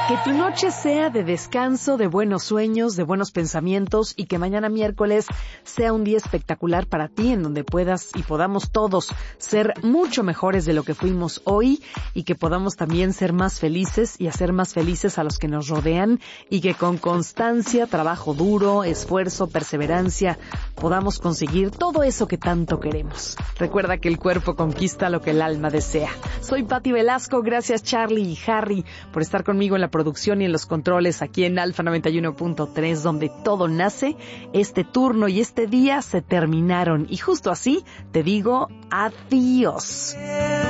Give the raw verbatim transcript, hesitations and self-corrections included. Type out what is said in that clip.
Que tu noche sea de descanso, de buenos sueños, de buenos pensamientos y que mañana miércoles sea un día espectacular para ti en donde puedas y podamos todos ser mucho mejores de lo que fuimos hoy y que podamos también ser más felices y hacer más felices a los que nos rodean y que con constancia, trabajo duro, esfuerzo, perseverancia podamos conseguir todo eso que tanto queremos. Recuerda que el cuerpo conquista lo que el alma desea. Soy Patti Velasco, gracias Charlie y Harry por estar conmigo en la producción y en los controles aquí en Alfa noventa y uno punto tres, donde todo nace. Este turno y este día se terminaron y justo así te digo adiós.